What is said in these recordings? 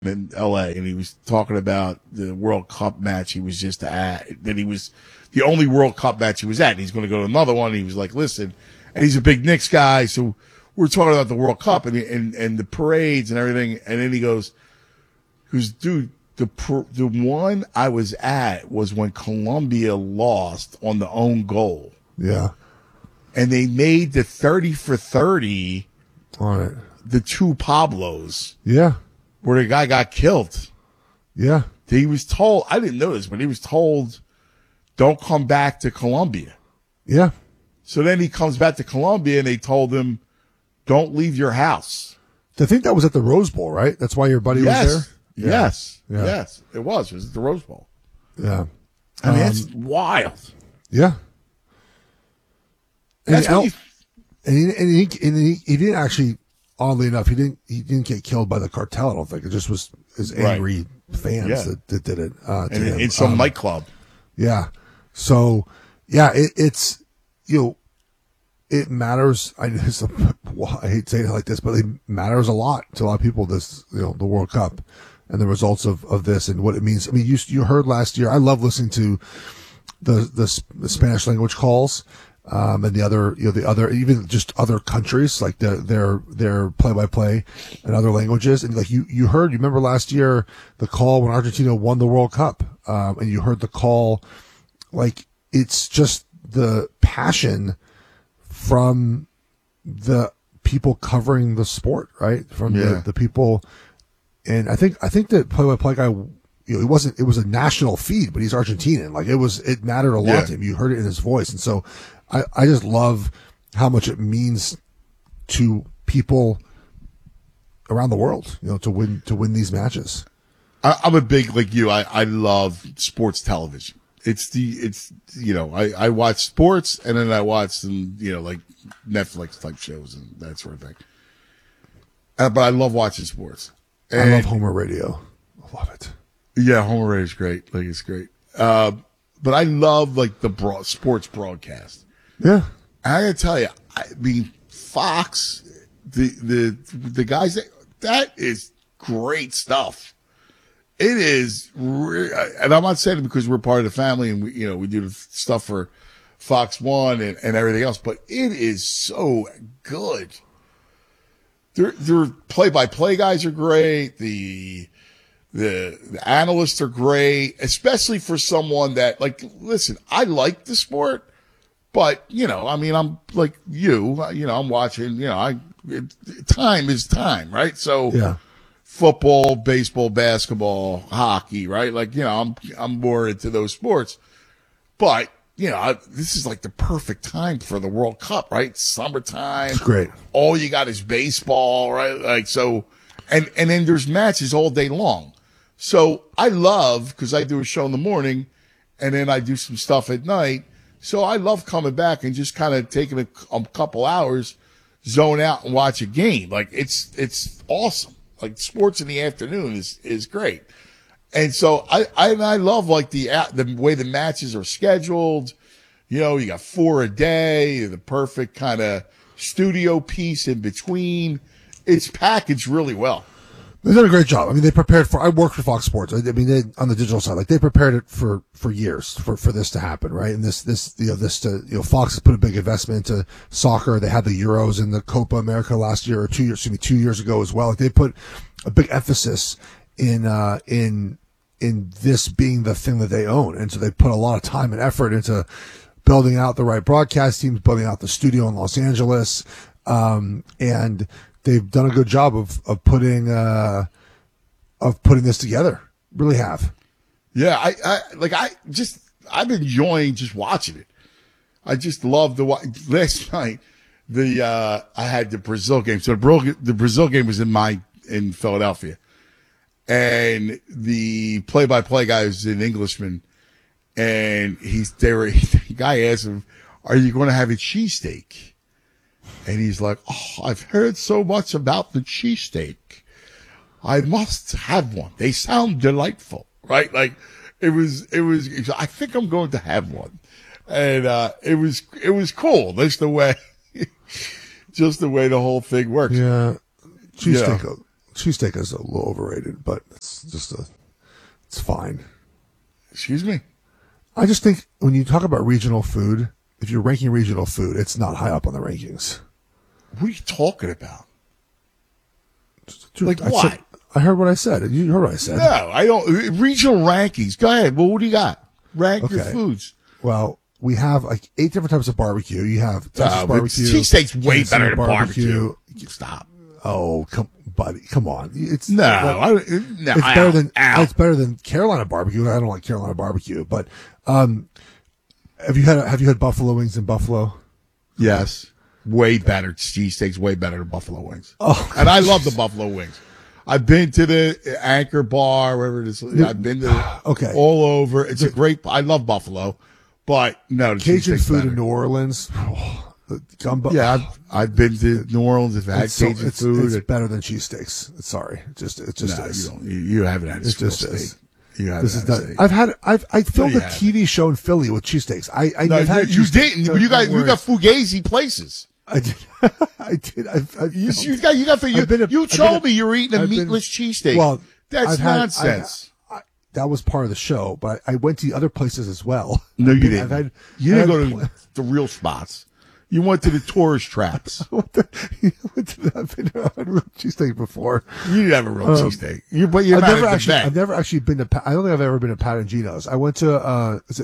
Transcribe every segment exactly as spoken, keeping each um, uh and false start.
in L A, and he was talking about the World Cup match he was just at, that he was the only World Cup match he was at. And he's going to go to another one. And he was like, listen, and he's a big Knicks guy. So we're talking about the World Cup and, and, and the parades and everything. And then he goes, he goes, dude, the, the one I was at was when Colombia lost on the own goal. Yeah. And they made the thirty for thirty on it. The two Pablos. Yeah. Where the guy got killed. Yeah. He was told, I didn't know this, but he was told, don't come back to Colombia. Yeah. So then he comes back to Colombia and they told him, don't leave your house. I think that was at the Rose Bowl, right? That's why your buddy yes. was there? Yeah. Yes. Yeah. Yes. It was. It was at the Rose Bowl. Yeah. I mean, um, it's wild. Yeah. And, That's what you, and, he, and, he, and he, he didn't actually, oddly enough, he didn't he didn't get killed by the cartel, I don't think. It just was his angry right. fans yeah. that, that did it. Uh, to and him. in some um, nightclub. Yeah. So, yeah, it, it's, you know, it matters. I, it's a, well, I hate saying it like this, but it matters a lot to a lot of people, this, you know, the World Cup and the results of, of this and what it means. I mean, you, you heard last year, I love listening to the, the, the Spanish language calls. Um, and the other, you know, the other, even just other countries, like their, their, their play by play in other languages. And like you, you heard, you remember last year, the call when Argentina won the World Cup. Um, and you heard the call, like it's just the passion from the people covering the sport, right? From yeah. the, the people. And I think, I think that play by play guy, you know, it wasn't, it was a national feed, but he's Argentinian. Like it was, it mattered a lot yeah. to him. You heard it in his voice. And so, I, I just love how much it means to people around the world, you know, to win to win these matches. I, I'm a big like you. I, I love sports television. It's the it's you know I, I watch sports and then I watch some you know like Netflix type shows and that sort of thing. Uh, but I love watching sports. And, I love Homer Radio. I love it. Yeah, Homer Radio is great. Like it's great. Uh, but I love like the broad, sports broadcast. Yeah. I gotta tell you, I mean, Fox, the, the, the guys that, that is great stuff. It is, re- and I'm not saying it because we're part of the family and we, you know, we do the stuff for Fox One and, and everything else, but it is so good. Their, their play-by-play guys are great. The, the, the analysts are great, especially for someone that, like, listen, I like the sport. But, you know, I mean, I'm like you, you know, I'm watching, you know, I, it, time is time, right? So yeah. football, baseball, basketball, hockey, right? Like, you know, I'm, I'm more into those sports, but, you know, I, this is like the perfect time for the World Cup, right? Summertime. It's great. All you got is baseball, right? Like, so, and, and then there's matches all day long. So I love, cause I do a show in the morning and then I do some stuff at night. So I love coming back and just kind of taking a, a couple hours, zone out and watch a game. Like it's, it's awesome. Like sports in the afternoon is, is great. And so I, I, I love like the, the way the matches are scheduled. You know, you got four a day, the perfect kind of studio piece in between. It's packaged really well. They did a great job. I mean, they prepared for, I worked for Fox Sports. I, I mean, they, on the digital side, like they prepared it for, for years for, for this to happen, right? And this, this, you know, this to, you know, Fox has put a big investment into soccer. They had the Euros and the Copa America last year or two years, excuse me, two years ago as well. Like they put a big emphasis in, uh, in, in this being the thing that they own. And so they put a lot of time and effort into building out the right broadcast teams, building out the studio in Los Angeles. Um, and, they've done a good job of, of putting, uh, of putting this together. Really have. Yeah. I, I, like, I just, I'm enjoying just watching it. I just love the, last night, the, uh, I had the Brazil game. So the Brazil, the Brazil game was in my, in Philadelphia and the play by play guy was an Englishman and he's there. The guy asked him, are you going to have a cheesesteak? And he's like, oh, I've heard so much about the cheesesteak. I must have one. They sound delightful, right? Like it was, it was, I think I'm going to have one. And, uh, it was, it was cool. That's the way, just the way the whole thing works. Yeah. Cheesesteak. cheesesteak is a little overrated, but it's just a, it's fine. Excuse me? I just think when you talk about regional food, if you're ranking regional food, it's not high up on the rankings. What are you talking about? Dude, Like I what? said- I heard what I said. You heard what I said. No, I don't. Regional rankings. Go ahead. Well, what do you got? Rank your Okay. foods. Well, we have like eight different types of barbecue. You have Texas Uh, but barbecue. cheesesteak's way Kansas better City than barbecue. Stop. Oh, come, buddy, come on. It's No, like, I, no. it's ow, better than ow. it's better than Carolina barbecue. I don't like Carolina barbecue, but um, have you had have you had buffalo wings in Buffalo? Yes. Way better. Cheesesteaks way better than buffalo wings. Oh, And I love the buffalo wings. I've been to the Anchor Bar, wherever it is. I've been to Okay. all over. It's a great. I love buffalo, but no, the Cajun cheesesteak's food better. in New Orleans. Oh, the gumbo. Yeah, I've, I've been to New Orleans. I've had it's, so- Cajun it's, food. it's better than cheesesteaks. Sorry, it just it just no, is. you, don't, you, you haven't had a It real just steak. is. You haven't This is had a not, steak. I've had I've I filmed you a haven't. T V show in Philly with cheesesteaks. I I No, I've had you, you cheesesteaks. didn't. Don't- You got don't you got worry. fugazi places. I did. I did. I've, I've You, filmed- you got you got you, I've been a- you I've been told a- me you were eating a I've been- meatless cheesesteak. Well, that's I've had- nonsense. I, I, that was part of the show, but I went to the other places as well. no, I've you been- didn't. I've had, you I've didn't had go to the real spots. You went to the tourist traps. What the, went to, I've been to a real cheesesteak before. You didn't have a real cheesesteak. You, but you're I've not never at the actually. vet. I've never actually been to. Pa- I don't think I've ever been to Pat and Gino's. I went to. uh Is it?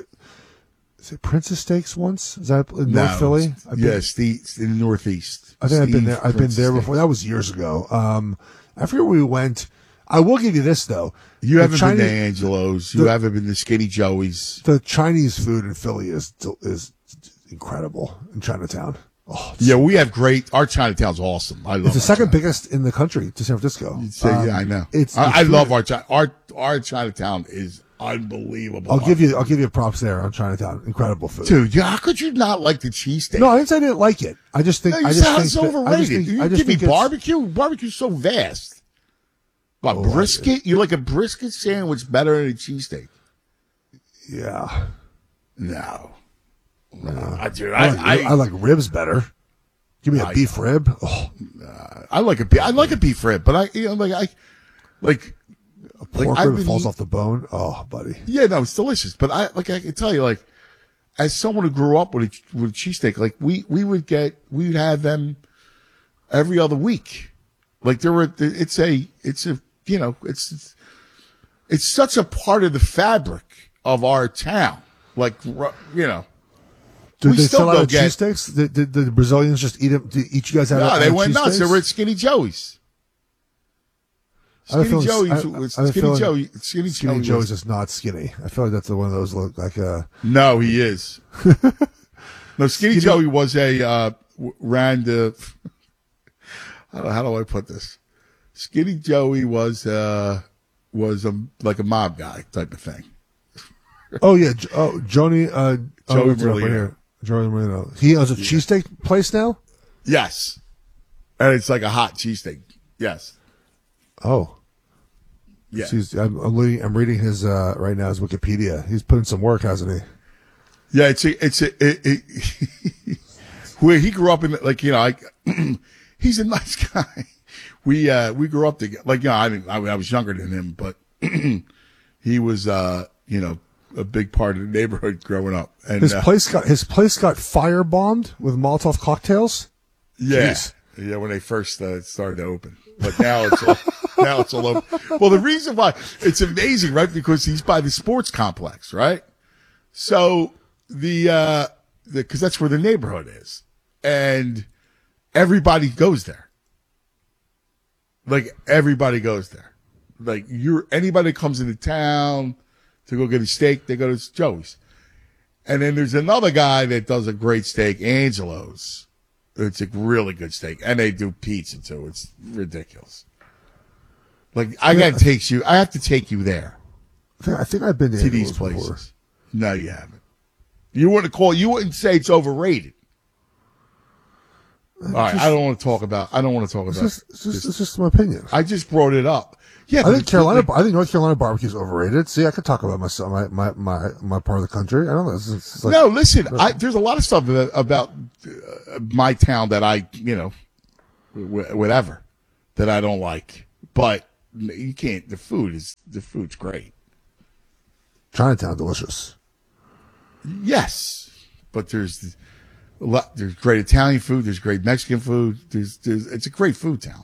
Is it Princess Steaks once? Is that in North No, Philly? I've been- yes, the in the Northeast. I think I've been Steve there. I've been Prince there Steak. before. That was years ago. Um, I forget where we went. I will give you this though. You The haven't Chinese, been to Angelo's. You the- haven't been to Skinny Joey's. The Chinese food in Philly is is incredible in Chinatown. Oh, it's, Yeah, we have great. Our Chinatown's awesome. I love. it's the our second Chinatown. biggest in the country to San Francisco. Say, Um, yeah, I know. It's. I, the I food- love our Chi- our our Chinatown is unbelievable. I'll give you. I'll give you props there on Chinatown. Incredible food. dude. Yeah, how could you not like the cheesesteak? No, I didn't say I didn't like it. I just think. No, you I just said think it's that- I just overrated. think- you I just give me think it's- barbecue. Barbecue's so vast. What, Oh, I- brisket? You like a brisket sandwich better than a cheesesteak? Yeah. No. No, I, dude, I, like, I, I, like ribs better. Give me a I- beef rib. Oh, I like a beef. I like a beef rib, but I, you know, like I, like, a pork like, I've rib that been falls eat- off the bone. Oh, buddy. yeah, no, it's delicious. But I, like, I can tell you, like, as someone who grew up with a, with a cheesesteak, like we, we would get, we would have them every other week. Like there were, it's a, it's a, you know, it's, it's such a part of the fabric of our town. Like, you know, Did We they still sell go out of get- cheesesteaks? Did, did, did the Brazilians just eat them? Did each you guys have? no, out they of went nuts. They cheesesteaks? were at Skinny Joey's. I have a Skinny feeling- Joey's, I- I have a Skinny feeling Joey, Skinny, Skinny Joey Joe's was- is not skinny. I feel like that's one of those look like a. No, he is. No, Skinny, Skinny- Joey was a uh, w- ran the. I don't know, how do I put this? Skinny Joey was uh, was a like a mob guy type of thing. Oh yeah, Jo- oh Joni, uh, oh, Joey what's it up right Merlino. here? Joey Marino. He owns a cheesesteak place now. Yes, and it's like a hot cheesesteak. Yes, Oh, yeah. He's, I'm, I'm reading. I'm reading his uh, right now. His Wikipedia. He's put in some work, hasn't he? Yeah, it's a, it's a, it, it, where he grew up in, like, you know, like, he's a nice guy. We, uh, we grew up together. Like, you know, I mean, I, I was younger than him, but he was, uh, you know, a big part of the neighborhood growing up. And, His uh, place got his place got firebombed with Molotov cocktails. yeah, Jeez. yeah, when they first uh, started to open, but now it's all, now it's all open. Well, the reason why it's amazing, right? Because he's by the sports complex, right? So the, uh, the, cause that's where the neighborhood is, and everybody goes there. Like everybody goes there. Like you're, anybody that comes into town to go get a steak, they go to Joey's. And then there's another guy that does a great steak, Angelo's. It's a really good steak. And they do pizza too. It's ridiculous. Like I Yeah. gotta take you, I have to take you there I think, I think I've been to, to these Angelo's places. before. No, you haven't. You wouldn't call, you wouldn't say it's overrated. All right. I don't want to talk about, I don't want to talk It's about just, it's just, it's just my opinion. I just brought it up. Yeah. I but think it's Carolina. like- I think North Carolina barbecue is overrated. See, I could talk about myself, my my my, my part of the country. I don't know. It's, it's like, no, listen, I, there's a lot of stuff about, about uh, my town that I, you know, wh- whatever, that I don't like. but you can't. The food is the food's great. Chinatown, delicious. Yes, but there's a lot. There's great Italian food. There's great Mexican food. There's, there's it's a great food town.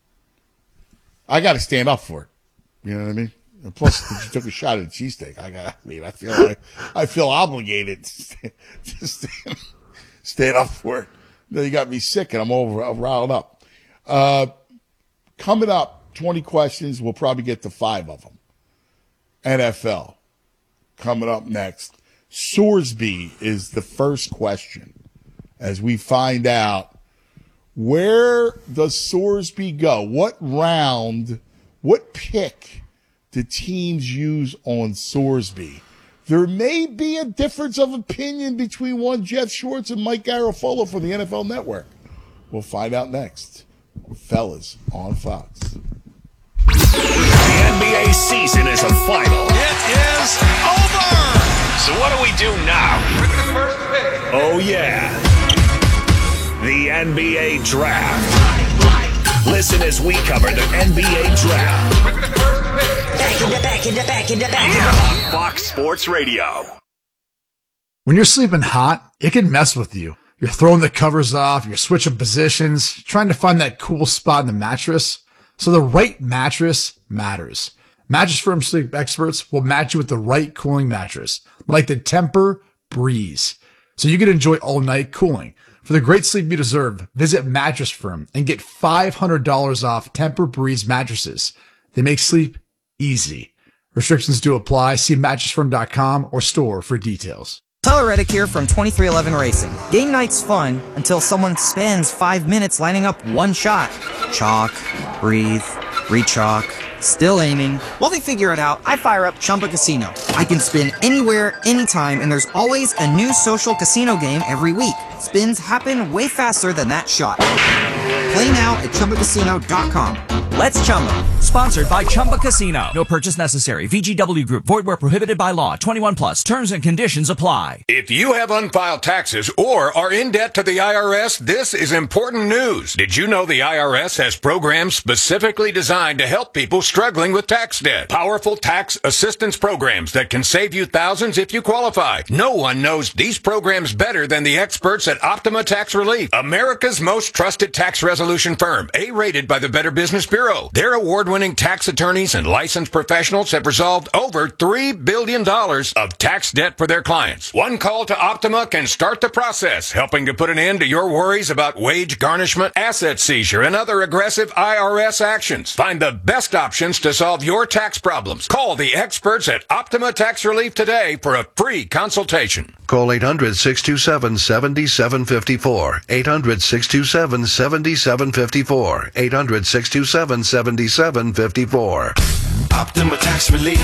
I got to stand up for it. You know what I mean? And plus, you took a shot at a cheesesteak. I got. I mean, I feel like I feel obligated to stand, to stand, stand up for it. Then you got me sick, and I'm over. I'm riled up. Uh, coming up, twenty questions. We'll probably get to five of them. N F L coming up next. Sorsby is the first question as we find out, where does Sorsby go? What round, what pick do teams use on Sorsby? There may be a difference of opinion between one Jeff Schwartz and Mike Garafolo from the N F L Network. We'll find out next. Fellas on Fox. The N B A season is a final. It is over! So what do we do now? With the first pick. Oh, yeah. The N B A Draft. Listen as we cover the N B A Draft. With the first pick. Back in the back in the back in the back. Yeah. On Fox Sports Radio. When you're sleeping hot, it can mess with you. You're throwing the covers off, you're switching positions, trying to find that cool spot in the mattress. So the right mattress matters. Mattress Firm sleep experts will match you with the right cooling mattress, like the Tempur Breeze, so you can enjoy all night cooling. For the great sleep you deserve, visit Mattress Firm and get five hundred dollars off Tempur Breeze mattresses. They make sleep easy. Restrictions do apply. See mattress firm dot com or store for details. Tyler Reddick here from twenty-three eleven Racing. Game night's fun until someone spends five minutes lining up one shot. Chalk, breathe, re-chalk, still aiming. While they figure it out, I fire up Chumba Casino. I can spin anywhere, anytime, and there's always a new social casino game every week. Spins happen way faster than that shot. Play now at chumba casino dot com. Let's Chumba. Sponsored by Chumba Casino. No purchase necessary. V G W Group. Void where prohibited by law. twenty-one plus. Terms and conditions apply. If you have unfiled taxes or are in debt to the I R S, this is important news. Did you know the I R S has programs specifically designed to help people struggling with tax debt? Powerful tax assistance programs that can save you thousands if you qualify. No one knows these programs better than the experts at Optima Tax Relief, America's most trusted tax resolution firm, A-rated by the Better Business Bureau. Their award-winning tax attorneys and licensed professionals have resolved over three billion dollars of tax debt for their clients. One call to Optima can start the process, helping to put an end to your worries about wage garnishment, asset seizure, and other aggressive I R S actions. Find the best options to solve your tax problems. Call the experts at Optima Tax Relief today for a free consultation. Call eight hundred, six two seven, seven seven five four. eight hundred, six two seven, seven seven five four. eight hundred, six two seven, seven seven five four. Optima Tax Relief.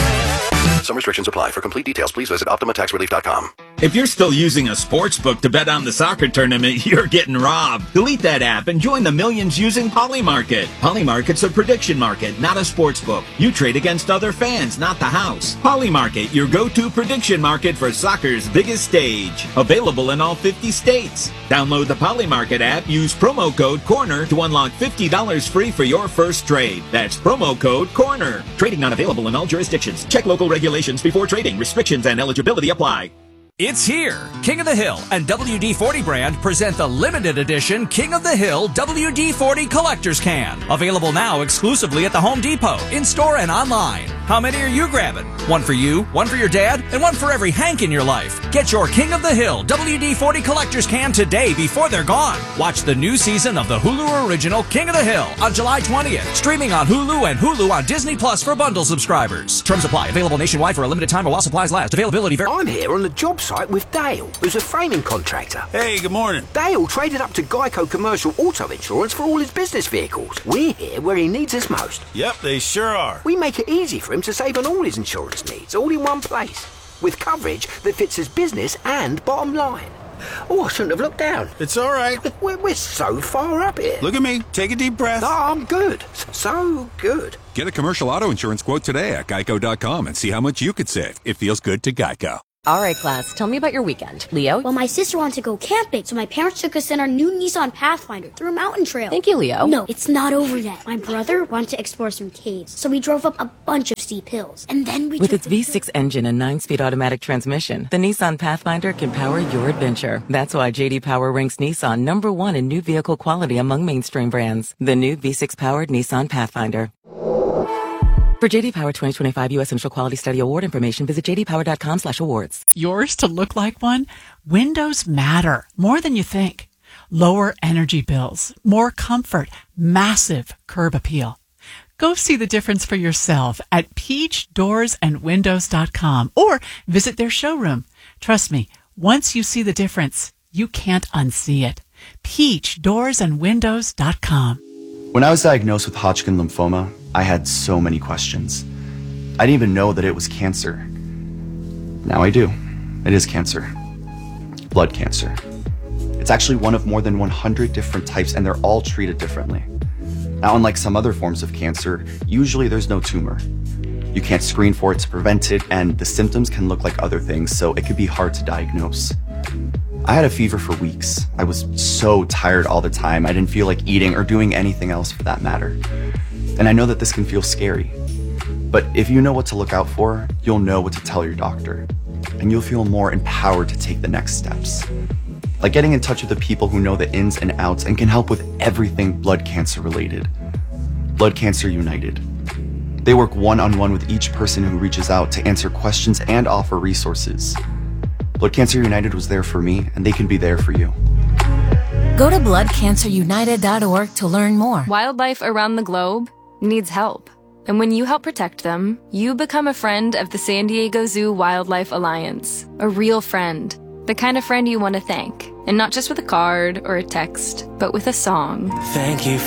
Some restrictions apply. For complete details, please visit optima tax relief dot com. If you're still using a sports book to bet on the soccer tournament, you're getting robbed. Delete that app and join the millions using Polymarket. Polymarket's a prediction market, not a sports book. You trade against other fans, not the house. Polymarket, your go-to prediction market for soccer's biggest stage. Available in all fifty states. Download the Polymarket app, use promo code CORNER to unlock fifty dollars free for your first trade. That's promo code CORNER. Trading not available in all jurisdictions. Check local regulations before trading. Restrictions and eligibility apply. It's here. King of the Hill and W D forty brand present the limited edition King of the Hill W D forty Collector's Can. Available now exclusively at the Home Depot, in-store and online. How many are you grabbing? One for you, one for your dad, and one for every Hank in your life. Get your King of the Hill W D forty Collector's Can today before they're gone. Watch the new season of the Hulu original King of the Hill on July twentieth. Streaming on Hulu and Hulu on Disney Plus for bundle subscribers. Terms apply. Available nationwide for a limited time while supplies last. Availability very... I'm here on the job site with Dale, who's a framing contractor. Hey, good morning. Dale traded up to Geico Commercial Auto Insurance for all his business vehicles. We're here where he needs us most. Yep, they sure are. We make it easy for him to save on all his insurance needs, all in one place, with coverage that fits his business and bottom line. Oh, I shouldn't have looked down. It's all right. We're, we're so far up here. Look at me. Take a deep breath. No, I'm good. So good. Get a commercial auto insurance quote today at geico dot com and see how much you could save. It feels good to Geico. All right, class, tell me about your weekend. Leo? Well, my sister wanted to go camping, so my parents took us in our new Nissan Pathfinder through a mountain trail. Thank you, Leo. No, it's not over yet. My brother wanted to explore some caves, so we drove up a bunch of steep hills. And then we With took its V six engine and nine-speed automatic transmission, the Nissan Pathfinder can power your adventure. That's why J D Power ranks Nissan number one in new vehicle quality among mainstream brands. The new V six-powered Nissan Pathfinder. For J D Power twenty twenty-five U S Central Quality Study Award information, visit j d power dot com slash awards. Yours to look like one? Windows matter more than you think. Lower energy bills, more comfort, massive curb appeal. Go see the difference for yourself at peach doors and windows dot com or visit their showroom. Trust me, once you see the difference, you can't unsee it. peach doors and windows dot com. When I was diagnosed with Hodgkin lymphoma, I had so many questions. I didn't even know that it was cancer. Now I do. It is cancer. Blood cancer. It's actually one of more than one hundred different types, and they're all treated differently. Now, unlike some other forms of cancer, usually there's no tumor. You can't screen for it to prevent it, and the symptoms can look like other things, so it could be hard to diagnose. I had a fever for weeks. I was so tired all the time. I didn't feel like eating or doing anything else for that matter. And I know that this can feel scary. But if you know what to look out for, you'll know what to tell your doctor. And you'll feel more empowered to take the next steps. Like getting in touch with the people who know the ins and outs and can help with everything blood cancer related. Blood Cancer United. They work one-on-one with each person who reaches out to answer questions and offer resources. Blood Cancer United was there for me, and they can be there for you. Go to blood cancer united dot org to learn more. Wildlife around the globe needs help. And when you help protect them, you become a friend of the San Diego Zoo Wildlife Alliance. A real friend. The kind of friend you want to thank. And not just with a card or a text, but with a song. Thank you